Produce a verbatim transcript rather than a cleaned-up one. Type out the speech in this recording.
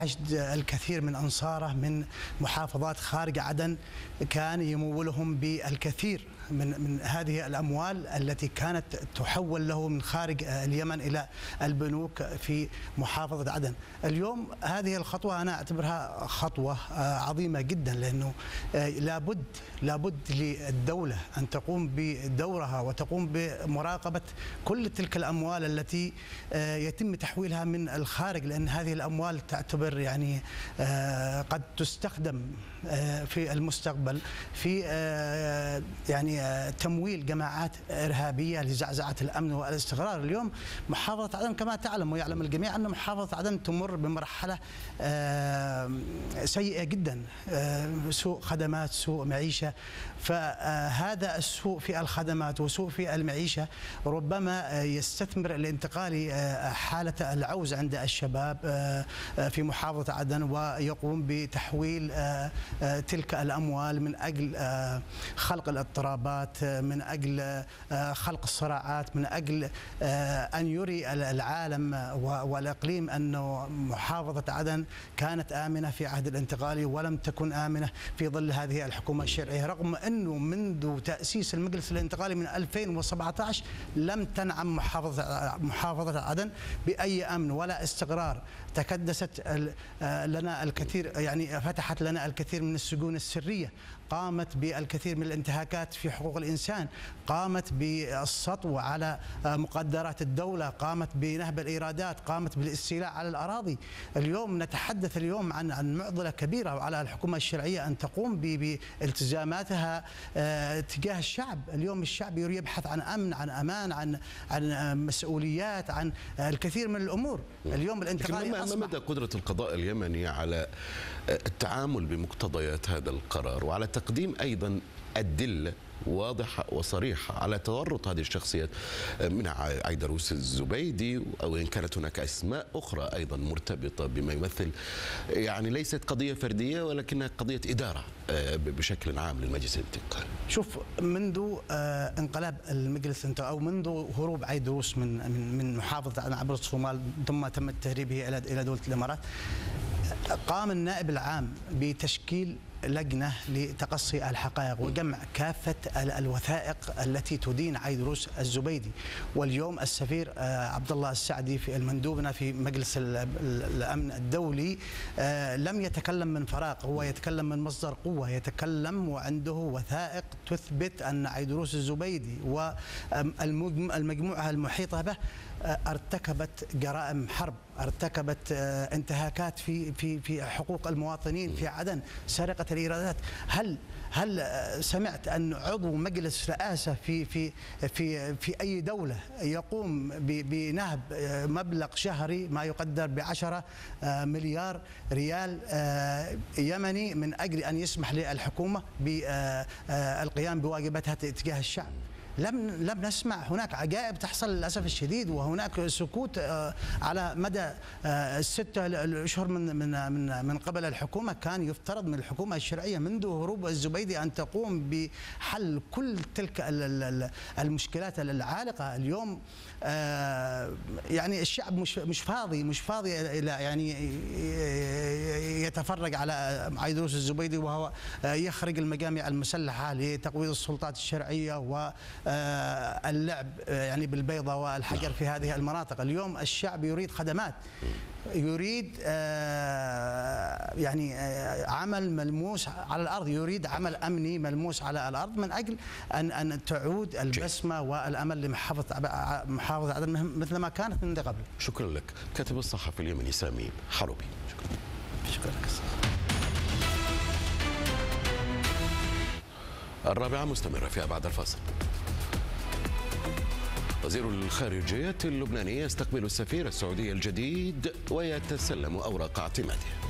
الكثير من أنصاره من محافظات خارج عدن كان يمولهم بالكثير من من هذه الأموال التي كانت تحول له من خارج اليمن إلى البنوك في محافظة عدن. اليوم هذه الخطوة أنا أعتبرها خطوة عظيمة جدا، لأنه لابد لابد للدولة أن تقوم بدورها وتقوم بمراقبة كل تلك الأموال التي يتم تحويلها من الخارج، لأن هذه الأموال تعتبر يعني قد تستخدم في المستقبل في يعني تمويل جماعات إرهابية لزعزعة الأمن والاستقرار. اليوم محافظة عدن كما تعلم ويعلم الجميع أن محافظة عدن تمر بمرحلة سيئة جدا، سوء خدمات، سوء معيشة. فهذا السوء في الخدمات وسوء في المعيشة ربما يستثمر الانتقالي حالة العوز عند الشباب في محافظة عدن، ويقوم بتحويل تلك الأموال من أجل خلق الاضطرابات، من أجل خلق الصراعات، من أجل أن يري العالم والإقليم أنه محافظة عدن كانت آمنة في عهد الانتقالي ولم تكن آمنة في ظل هذه الحكومة الشرعية، رغم أنه منذ تأسيس المجلس الانتقالي من ألفين وسبعة عشر لم تنعم محافظة محافظة عدن بأي أمن ولا استقرار. تكدست لنا الكثير، يعني فتحت لنا الكثير من السجون السرية، قامت بالكثير من الانتهاكات في حقوق الإنسان، قامت بالسطو على مقدرات الدولة، قامت بنهب الإيرادات، قامت بالاستيلاء على الأراضي. اليوم نتحدث اليوم عن عن معضلة كبيرة، وعلى الحكومة الشرعية أن تقوم بالتزاماتها تجاه الشعب. اليوم الشعب يريد يبحث عن أمن، عن أمان، عن عن مسؤوليات، عن الكثير من الأمور. اليوم الانتقالي ما مدى قدرة القضاء اليمني على التعامل بمقتضيات هذا القرار، وعلى تقديم أيضا أدلة واضحة وصريحة على تورط هذه الشخصيات من عيدروس الزبيدي، أو إن كانت هناك أسماء أخرى أيضا مرتبطة بما يمثل يعني ليست قضية فردية ولكنها قضية إدارة بشكل عام للمجلس الانتقالي؟ شوف، منذ انقلاب المجلس أو منذ هروب عيدروس من من من محافظة عدن عبر الصومال ثم تم تهريبه إلى إلى دولة الإمارات، قام النائب العام بتشكيل لجنة لتقصي الحقائق وجمع كافة الوثائق التي تدين عيدروس الزبيدي. واليوم السفير عبد الله السعدي في المندوبنا في مجلس الأمن الدولي لم يتكلم من فراغ، هو يتكلم من مصدر قوة، يتكلم وعنده وثائق تثبت أن عيدروس الزبيدي والمجموعة المحيطة به ارتكبت جرائم حرب، ارتكبت انتهاكات في في في حقوق المواطنين في عدن، سرقة الإيرادات. هل هل سمعت أن عضو مجلس رئاسة في في في في أي دولة يقوم بنهب مبلغ شهري ما يقدر بعشرة مليار ريال يمني من أجل أن يسمح للحكومة بالقيام بواجباتها تجاه الشعب؟ لم لم نسمع. هناك عجائب تحصل للاسف الشديد، وهناك سكوت على مدى الستة الاشهر من من من من قبل الحكومه. كان يفترض من الحكومه الشرعيه منذ هروب الزبيدي ان تقوم بحل كل تلك المشكلات العالقه. اليوم يعني الشعب مش مش فاضي مش فاضي الى يعني يتفرج على عيدروس الزبيدي وهو يخرج المجامع المسلحه لتقويض السلطات الشرعيه و اللعب يعني بالبيضة والحجر في هذه المناطق. اليوم الشعب يريد خدمات، يريد يعني عمل ملموس على الأرض، يريد عمل أمني ملموس على الأرض من أجل أن أن تعود البسمة والأمل لمحافظة محافظة عدن مثل ما كانت من قبل. شكرا لك كاتب الصحفي اليمني سامي حروبي. شكرا. شكرا لك. الرابعة مستمرة فيها بعد الفاصل. وزير الخارجية اللبناني يستقبل السفير السعودي الجديد ويتسلم أوراق اعتماده.